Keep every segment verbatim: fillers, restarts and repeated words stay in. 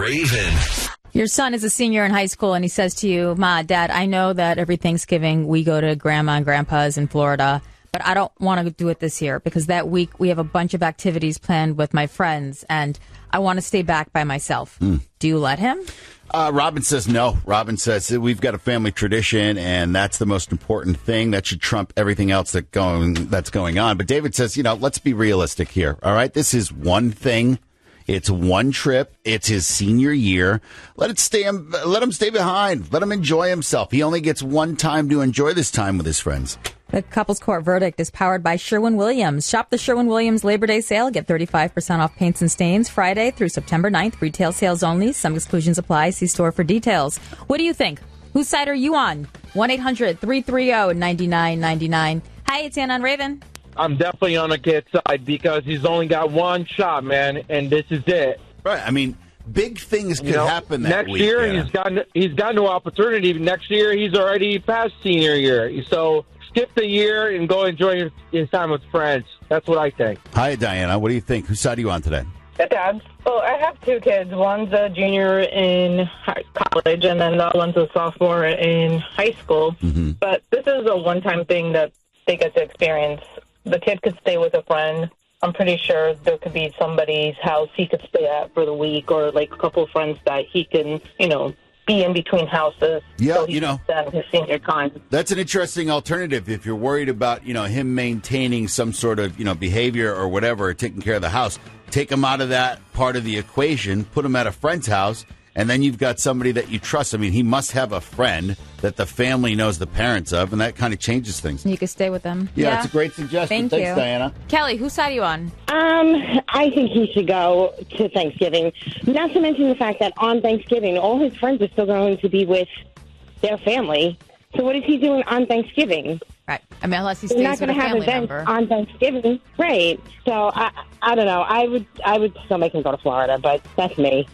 Raven. Your son is a senior in high school, and he says to you, Ma, Dad, I know that every Thanksgiving we go to Grandma and Grandpa's in Florida, but I don't want to do it this year because that week we have a bunch of activities planned with my friends, and I want to stay back by myself. Mm. Do you let him? Uh, Robin says no. Robin says we've got a family tradition, and that's the most important thing. That should trump everything else that going that's going on. But David says, you know, let's be realistic here. All right, this is one thing. It's one trip. It's his senior year. Let it stay. Let him stay behind. Let him enjoy himself. He only gets one time to enjoy this time with his friends. The Couples Court verdict is powered by Sherwin-Williams. Shop the Sherwin-Williams Labor Day sale. Get thirty-five percent off paints and stains Friday through September ninth. Retail sales only. Some exclusions apply. See store for details. What do you think? Whose side are you on? one eight hundred three three zero nine nine nine nine. Hi, it's Anna on Raven. I'm definitely on the kid's side because he's only got one shot, man, and this is it. Right. I mean, big things could you know, happen that next week. year. Yeah. He's got he's got no opportunity. Next year, he's already past senior year. So skip the year and go enjoy his time with friends. That's what I think. Hi, Diana. What do you think? Whose side are you on today? Hey, Dad. Well, I have two kids. One's a junior in high college, and then the other one's a sophomore in high school. Mm-hmm. But this is a one-time thing that they get to experience. The kid could stay with a friend. I'm pretty sure there could be somebody's house he could stay at for the week, or like a couple of friends that he can, you know, be in between houses. Yeah, so he you know, can spend his senior time. That's an interesting alternative if you're worried about, you know, him maintaining some sort of, you know, behavior or whatever, or taking care of the house. Take him out of that part of the equation, put him at a friend's house, and then you've got somebody that you trust. I mean, he must have a friend that the family knows the parents of, and that kind of changes things. You could stay with them. Yeah, yeah. It's a great suggestion. Thank Thanks, you. Diana. Kelly, whose side are you on? Um, I think he should go to Thanksgiving. Not to mention the fact that on Thanksgiving, all his friends are still going to be with their family. So what is he doing on Thanksgiving? Right. I mean, unless he They're stays not with going a to have family events member. on Thanksgiving, right? So I, I don't know. I would, I would still make him go to Florida, but that's me.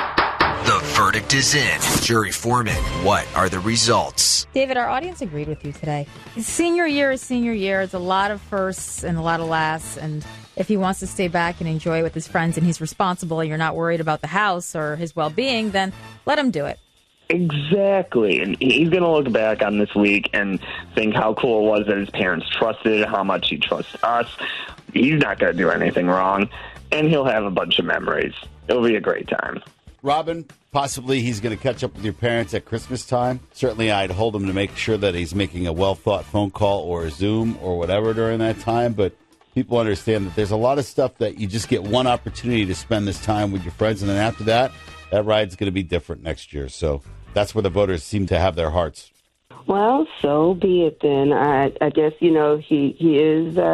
The verdict is in. Jury foreman, what are the results? David, our audience agreed with you today. Senior year is senior year. It's a lot of firsts and a lot of lasts. And if he wants to stay back and enjoy it with his friends and he's responsible and you're not worried about the house or his well-being, then let him do it. Exactly. And he's going to look back on this week and think how cool it was that his parents trusted, how much he trusts us. He's not going to do anything wrong, and he'll have a bunch of memories. It'll be a great time. Robin, possibly he's going to catch up with your parents at Christmas time. Certainly I'd hold him to make sure that he's making a well-thought phone call or a Zoom or whatever during that time. But people understand that there's a lot of stuff that you just get one opportunity to spend this time with your friends. And then after that, that ride's going to be different next year. So that's where the voters seem to have their hearts. Well, so be it then. I, I guess, you know, he, he is... Uh